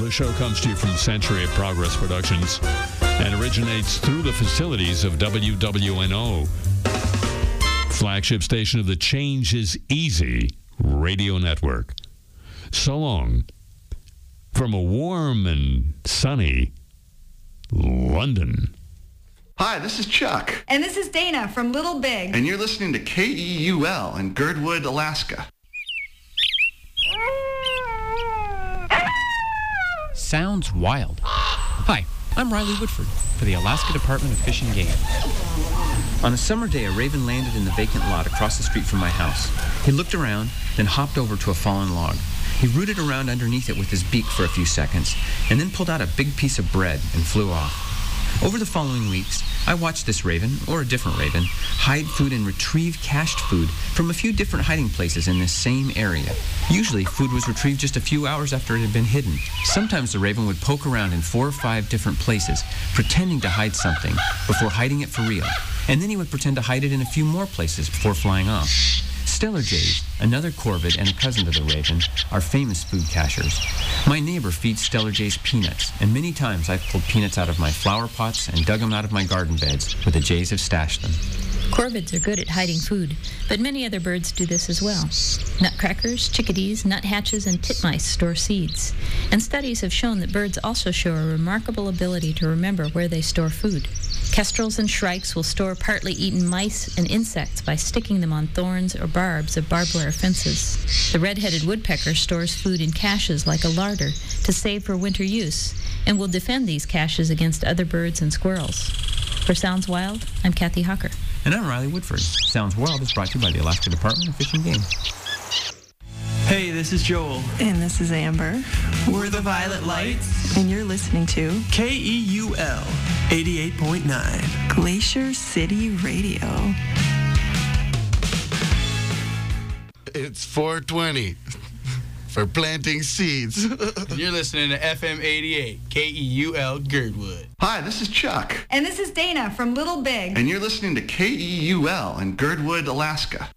The show comes to you from Century of Progress Productions and originates through the facilities of WWNO, flagship station of the Change is Easy radio network. So long from a warm and sunny London. Hi, this is Chuck. And this is Dana from Little Big. And you're listening to KEUL in Girdwood, Alaska. Sounds wild. Hi, I'm Riley Woodford for the Alaska Department of Fish and Game. On a summer day, a raven landed in the vacant lot across the street from my house. He looked around, then hopped over to a fallen log. He rooted around underneath it with his beak for a few seconds, and then pulled out a big piece of bread and flew off. Over the following weeks, I watched this raven, or a different raven, hide food and retrieve cached food from a few different hiding places in this same area. Usually, food was retrieved just a few hours after it had been hidden. Sometimes the raven would poke around in 4 or 5 different places, pretending to hide something before hiding it for real. And then he would pretend to hide it in a few more places before flying off. Stellar jays, another corvid and a cousin to the raven, are famous food cachers. My neighbor feeds stellar jays peanuts, and many times I've pulled peanuts out of my flower pots and dug them out of my garden beds where the jays have stashed them. Corvids are good at hiding food, but many other birds do this as well. Nutcrackers, chickadees, nuthatches, and titmice store seeds. And studies have shown that birds also show a remarkable ability to remember where they store food. Kestrels and shrikes will store partly eaten mice and insects by sticking them on thorns or barbs of barbed wire fences. The red-headed woodpecker stores food in caches like a larder to save for winter use, and will defend these caches against other birds and squirrels. For Sounds Wild, I'm Kathy Hawker. And I'm Riley Woodford. Sounds Wild is brought to you by the Alaska Department of Fish and Game. Hey, this is Joel. And this is Amber. We're the Violet Lights. And you're listening to KEUL 88.9. Glacier City Radio. It's 420 for planting seeds. You're listening to FM 88, KEUL Girdwood. Hi, this is Chuck. And this is Dana from Little Big. And you're listening to KEUL in Girdwood, Alaska.